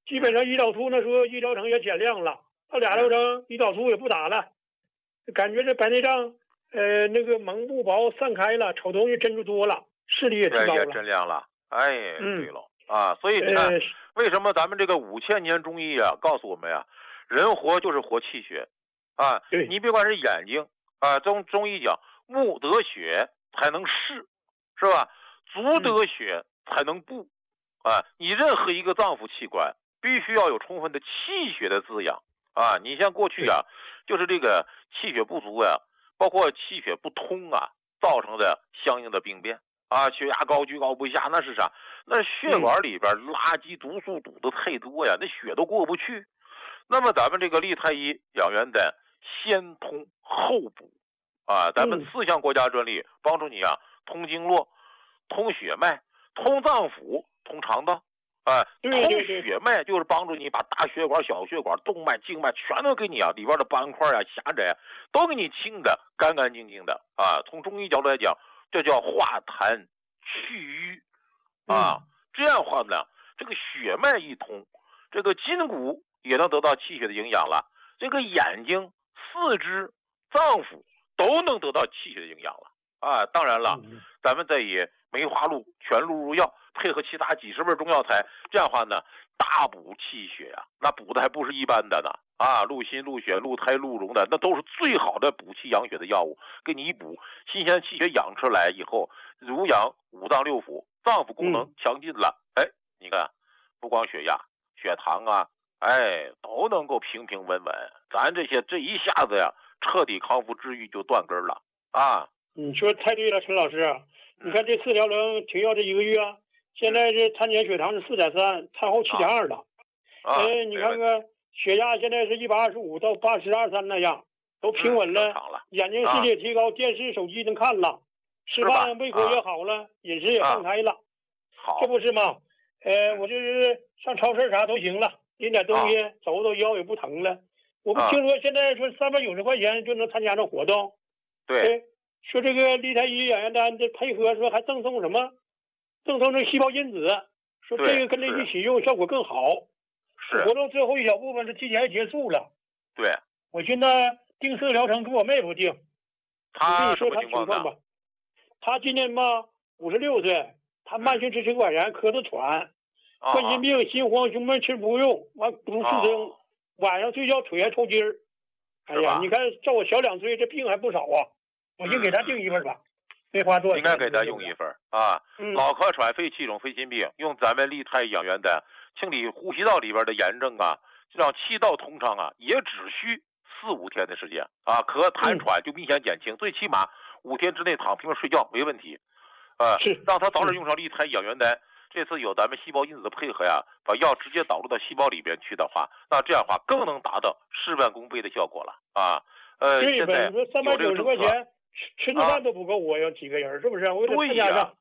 基本上胰岛素那时候医疗程也减量了，到2疗程胰岛素也不打了，感觉这白内障那个蒙不薄散开了，瞅东西真就多了，视力也提高了， 也真亮了。哎，对了啊，所以你看，为什么咱们这个5000年中医啊，告诉我们呀，人活就是活气血啊。你别管是眼睛啊，中医讲目得血才能视，是吧？足得血才能步啊。你任何一个脏腑器官必须要有充分的气血的滋养啊。你像过去啊，就是这个气血不足呀，包括气血不通啊，造成的相应的病变啊，血压高居高不下，那是啥？那血管里边垃圾毒素堵得太多呀，那血都过不去。那么咱们这个利太医养元丹先通后补啊，咱们4项国家专利帮助你啊，通经络、通血脉、通脏腑、通肠道。通血脉就是帮助你把大血管、小血管、动脉、静脉全都给你啊，里边的斑块啊、狭窄都给你清的干干净净的啊。从中医角度来讲，这叫化痰去瘀啊。这样的话呢，这个血脉一通，这个筋骨也能得到气血的营养了，这个眼睛、四肢、脏腑都能得到气血的营养了啊。当然了，咱们再以梅花鹿全鹿入药，配合其他几十味中药材，这样的话呢，大补气血啊，那补的还不是一般的呢啊！鹿心、鹿血、鹿胎、鹿茸的，那都是最好的补气养血的药物，给你一补，新鲜气血养出来以后，濡养五脏六腑，脏腑功能强劲了，哎，你看，不光血压、血糖啊，哎，都能够平平稳稳，咱这一下子呀，彻底康复治愈就断根了啊！ 你说太对了，陈老师，你看这4疗程停药这1个月啊，现在这餐前血糖是4.3，餐后7.2了。你看看血压现在是125到80/23那样，都平稳了。眼睛视力也提高，电视、手机能看了，吃饭胃口也好了，饮食也放开了。 好， 这不是吗？我就是上超市啥都行了，拎点东西走走，腰也不疼了。我不听说现在说390块钱就能参加这活动。 对。 说这个利太医养元丹的配合，说还赠送什么？赠送这细胞因子，说这个跟这一起用效果更好。 是活动最后一小部分是提前结束了。 对， 我现在定4个疗程，给我妹夫定。 他跟你说他情况吧。他今年吧56岁，他慢性支气管炎，咳嗽喘，冠心病、心慌、胸闷气不用，完不出声，晚上睡觉腿还抽筋儿。哎呀，你看照我小2岁，这病还不少啊。我先给他订1份吧，没花多少钱。 应该给他用1份啊。脑壳喘、肺气肿、肺心病，用咱们利太医养元丹清理呼吸道里边的炎症啊，让气道通畅啊，也只需4-5天的时间啊，咳痰喘就明显减轻，最起码5天之内躺平睡觉没问题。让他早点用上利太医养元丹。这次有咱们细胞因子的配合呀，把药直接导入到细胞里边去的话，那这样的话更能达到事半功倍的效果了啊。 现在你说390块钱。吃顿饭都不够，我要几个人，是不是？我得参加上。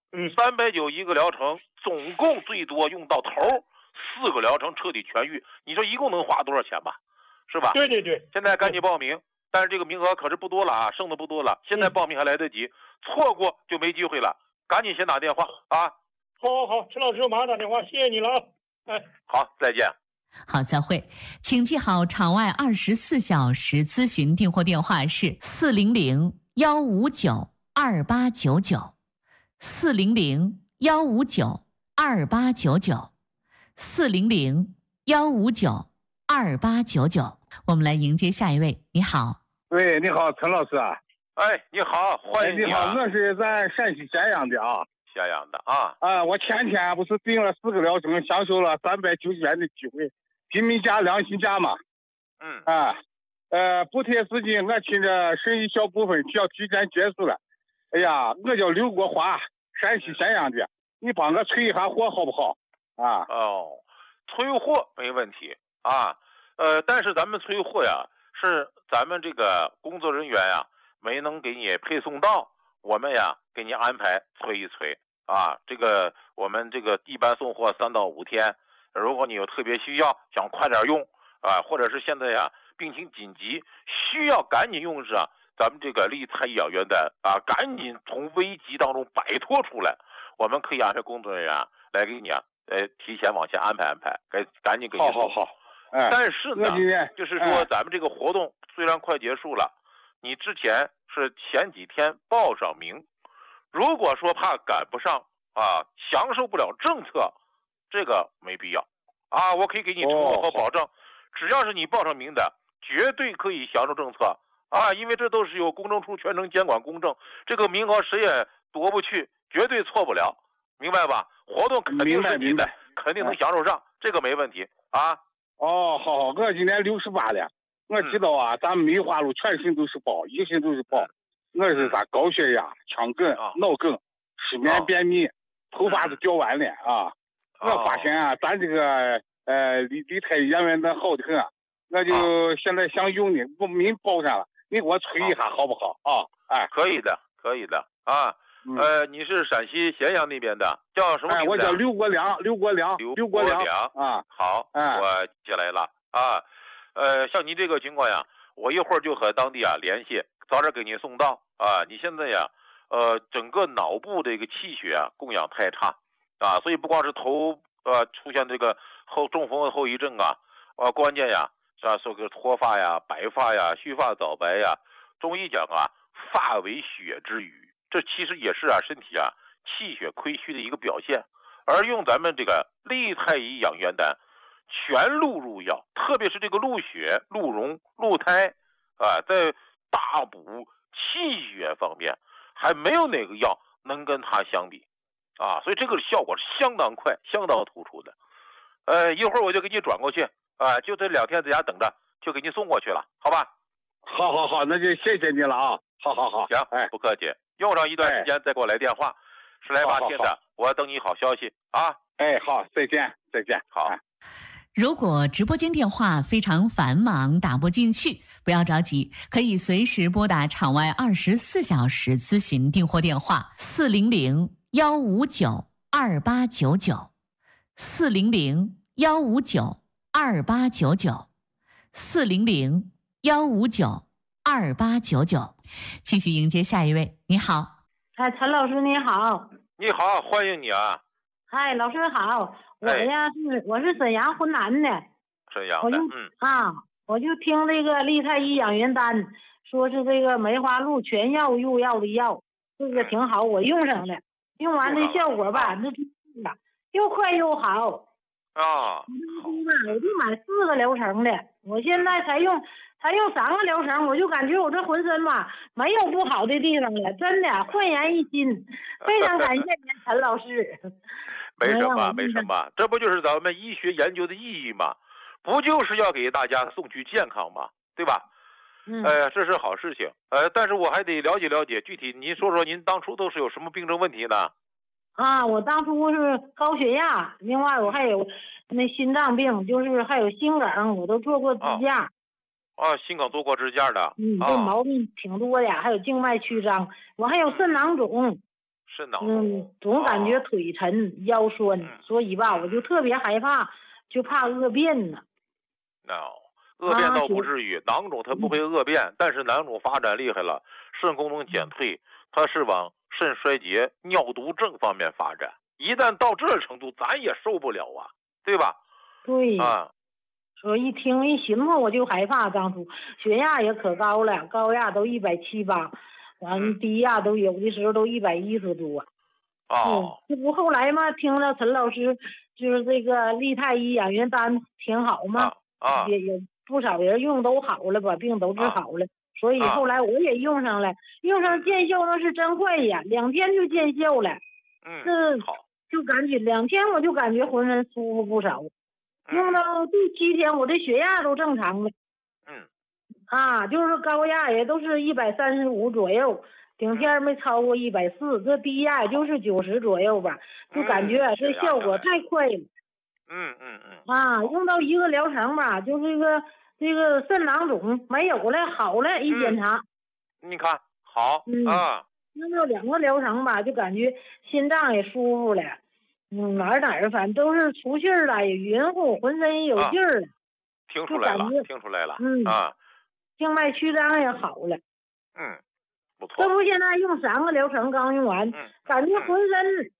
390一个疗程，总共最多用到头4个疗程彻底痊愈。你说一共能花多少钱吧？是吧？ 对对对。 现在赶紧报名，但是这个名额可是不多了啊，剩的不多了。现在报名还来得及，错过就没机会了。赶紧先打电话啊！ 好，陈老师，我马上打电话，谢谢你了啊！哎， 好，再见。 好，再会。请记好，场外24小时咨询订货电话是400-159-2899，400-159-2899，400-159-2899。我们来迎接下一位。你好。 喂，你好，陈老师啊。 哎，你好，欢迎你啊。 你好，我是咱陕西咸阳的啊。 咸阳的啊。 我前天不是订了4个疗程，享受了390元的机会，平民价、良心价嘛。补贴资金我听着剩一小部分需要提前结束了。哎呀，我叫刘国华，陕西咸阳的，你帮我催一下货好不好？ 催货没问题啊。但是咱们催货呀，是咱们这个工作人员呀没能给你配送到，我们呀给你安排催一催啊。这个我们这个一般送货3到5天，如果你有特别需要，想快点用啊，或者是现在呀病情紧急，需要赶紧用上咱们这个利太医养元丹啊，赶紧从危机当中摆脱出来，我们可以安排工作人员来给你提前往前安排安排，赶紧给你送。 好。 但是呢，就是说咱们这个活动虽然快结束了，你之前是前几天报上名，如果说怕赶不上啊，享受不了政策，这个没必要啊。我可以给你承诺和保证，只要是你报上名的，绝对可以享受政策啊，因为这都是由公证处全程监管公正，这个名额谁也夺不去，绝对错不了，明白吧？活动肯定是你的，肯定能享受上，这个没问题啊。 好，我今年68了，我知道啊，咱们梅花鹿全身都是包，一身都是包。我是啥高血压、腔梗、脑梗、失眠、便秘，头发都掉完了啊。我发现啊，咱这个李太医养元丹好的很，我就现在想用呢，我名报上了，你给我催一下好不好啊？ 可以的啊。你是陕西咸阳那边的，叫什么名字？ 我叫刘国良啊。 好，我记来了啊。像您这个情况呀，我一会儿就和当地联系，早点给您送到啊。你现在呀，整个脑部这个气血供氧太差啊，所以不光是头出现这个中风后遗症关键呀说个脱发呀、白发呀、须发早白呀，中医讲发为血之余。这其实也是身体气血亏虚的一个表现，而用咱们这个利太医养元丹全鹿入药，特别是这个鹿血、鹿茸、鹿胎在大补气血方面还没有哪个药能跟它相比所以这个效果是相当快、相当突出的。一会儿我就给你转过去就这2天在家等着，就给你送过去了，好吧？ 好，那就谢谢你了啊！好， 行，不客气。用上一段时间再给我来电话，10来8天的，我等你好消息啊！ 好，再见。 好。 如果直播间电话非常繁忙打不进去，不要着急，可以随时拨打场外24小时咨询订货电话400-159-2899 400-159-2899 400-159-2899。继续迎接下一位。你好， 陈老师你好。 你好，欢迎你啊。 嗨，老师好，我是沈阳浑南的。 沈阳的， 我就听这个利太医养元丹，说是这个梅花鹿全药入药的药，这个挺好，我用上了，用完的效果吧，那又快又好。我就买4个疗程的，我现在才用3个疗程，我就感觉我这浑身没有不好的地方了，真的焕然一新，非常感谢您陈老师。 没什么，这不就是咱们医学研究的意义吗？不就是要给大家送去健康吗？对吧？这是好事情。但是我还得了解具体，您说说您当初都是有什么病症问题呢？ 我当初是高血压，另外我还有那心脏病，就是还有心梗，我都做过支架。 心梗做过支架的。 这毛病挺多的，还有静脉曲张，我还有肾囊肿。总感觉腿沉、腰酸，所以我就特别害怕，就怕恶变呢。 恶变倒不至于，囊肿它不会恶变，但是囊肿发展厉害了，肾功能减退，它是往肾衰竭、尿毒症方面发展。一旦到这程度，咱也受不了对吧？ 对所以一听一寻思我就害怕，当初血压也可高了，高压都170、180，完低压都有的时候都110多。这不后来听了陈老师就是这个利太医养元丹挺好嘛，也有不少人用都好了，把病都治好了，所以后来我也用上了，用上见效那是真快呀，2天就见效了。就感觉2天我就感觉浑身舒服不少，用到第7天我的血压都正常了。就是高压也都是135左右，顶天没超过140，这低压也就是90左右吧，就感觉这效果太快了。用到1个疗程就是这个肾囊肿没有了，好了，一检查， 你看好用到2个疗程就感觉心脏也舒服了，哪儿反正都是出气儿了，也匀乎，浑身也有劲儿了。 听出来了， 静脉曲张也好了。 不错。 这不现在用3个疗程刚用完，感觉浑身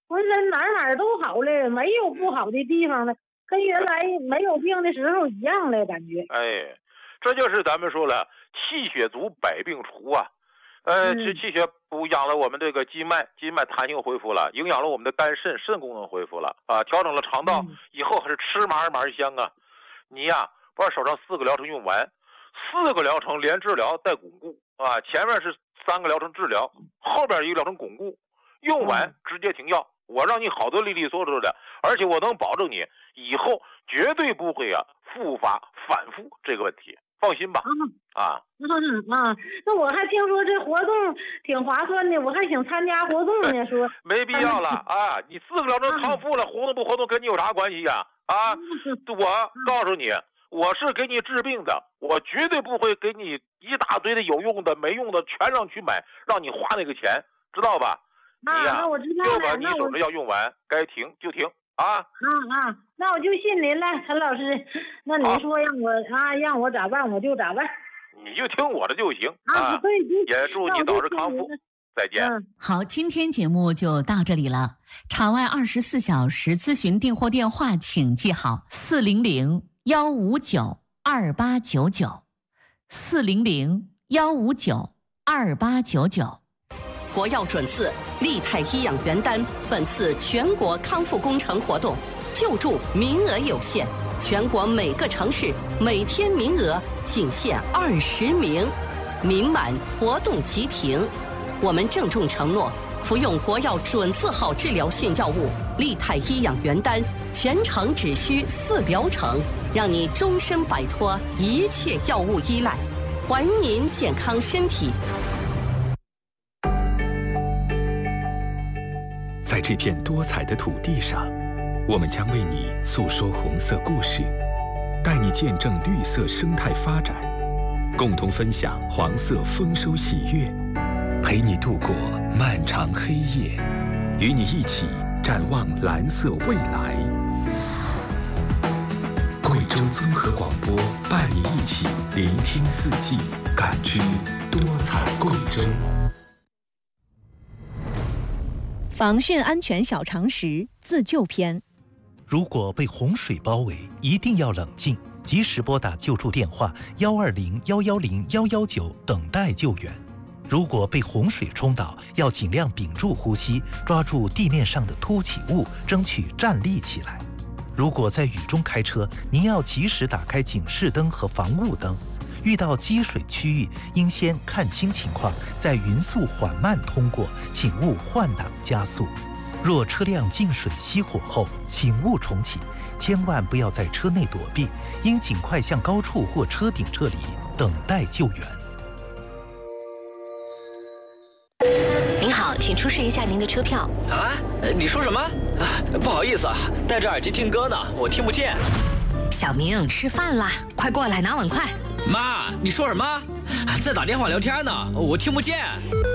浑身哪都好了，没有不好的地方了，跟原来没有病的时候一样了，感觉。 哎，这就是咱们说了，气血足，百病除啊。这气血补养了我们这个筋脉弹性恢复了，营养了我们的肝肾功能恢复了啊，调整了肠道，以后还是吃嘛香啊。你呀，把手上4个疗程用完，4个疗程连治疗带巩固啊，前面是3个疗程治疗，后边1个疗程巩固，用完直接停药，我让你好得利利索索的，而且我能保证你以后绝对不会复发反复这个问题。放心吧， 那我还听说这活动挺划算的，我还想参加活动呢。说没必要了啊！你4个疗程康复了，活动不活动跟你有啥关系呀？我告诉你，我是给你治病的，我绝对不会给你一大堆的有用的、没用的全让去买，让你花那个钱，知道吧？你呀， 我知道了。 就把你手上药用完，该停就停啊！ 那我就信您了，陈老师。那您说让我咋办，我就咋办。 你就听我的就行对。 也祝你早日康复，再见。 好，今天节目就到这里了。场外24小时咨询订货电话，请记好：400-159-2899，400-159-2899。 国药准字利泰医养元丹本次全国康复工程活动救助名额有限，全国每个城市每天名额仅限20名，名满活动即停。我们郑重承诺，服用国药准字号治疗性药物利泰医养元丹，全程只需4疗程，让你终身摆脱一切药物依赖，还您健康身体。 在这片多彩的土地上，我们将为你诉说红色故事，带你见证绿色生态发展，共同分享黄色丰收喜悦，陪你度过漫长黑夜，与你一起展望蓝色未来。贵州综合广播伴你一起聆听四季，感知多彩贵州。 防汛安全小常识自救篇： 如果被洪水包围，一定要冷静，及时拨打救助电话120-110-119等待救援。如果被洪水冲倒，要尽量屏住呼吸，抓住地面上的凸起物，争取站立起来。如果在雨中开车，您要及时打开警示灯和防雾灯。遇到积水区域，应先看清情况，再匀速缓慢通过，请勿换挡加速。若车辆进水熄火后，请勿重启，千万不要在车内躲避，应尽快向高处或车顶撤离，等待救援。 您好，请出示一下您的车票。 你说什么？不好意思啊，戴着耳机听歌呢，我听不见。 小明，吃饭啦，快过来拿碗筷。 妈，你说什么？在打电话聊天呢，我听不见。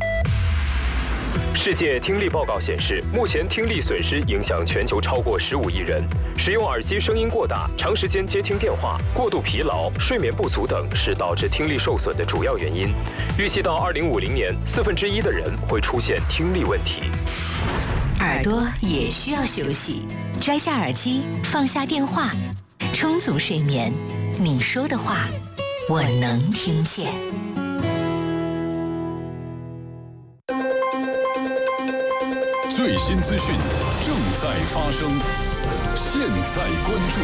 世界听力报告显示，目前听力损失影响全球超过15亿人。使用耳机声音过大、长时间接听电话、过度疲劳、睡眠不足等是导致听力受损的主要原因。预计到2050年，1/4的人会出现听力问题。 耳朵也需要休息，摘下耳机，放下电话，充足睡眠。你说的话，我能听见。 最新资讯正在发生，现在关注。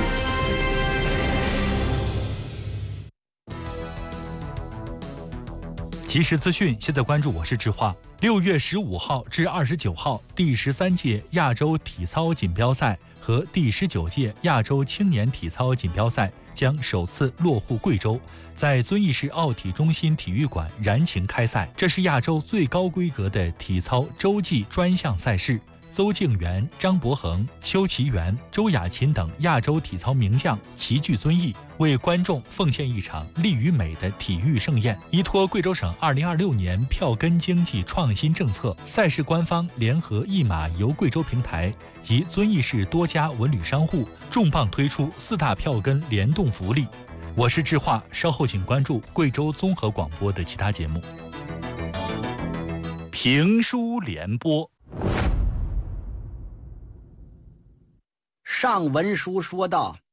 即时资讯，现在关注，我是志化。6月15号至29号，第13届亚洲体操锦标赛和第19届亚洲青年体操锦标赛将首次落户贵州，在遵义市奥体中心体育馆燃情开赛。这是亚洲最高规格的体操洲际专项赛事。邹敬元、张伯恒、邱其元、周雅琴等亚洲体操名将齐聚遵义，为观众奉献一场利于美的体育盛宴。依托贵州省2026年票根经济创新政策，赛事官方联合一马游贵州平台及遵义市多家文旅商户，重磅推出4大票根联动福利。我是志化，稍后请关注贵州综合广播的其他节目。评书联播。 上文书说到，